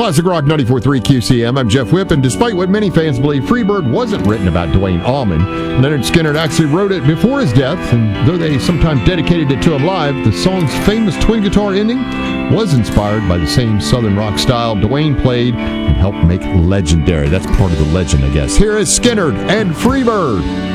Classic Rock 94.3 QCM. I'm Jeff Whip, and despite what many fans believe, Freebird wasn't written about Duane Allman. Leonard Skinner actually wrote it before his death, and though they sometimes dedicated it to him live, the song's famous twin guitar ending was inspired by the same southern rock style Duane played and helped make legendary. That's part of the legend, I guess. Here is Skinner and Freebird.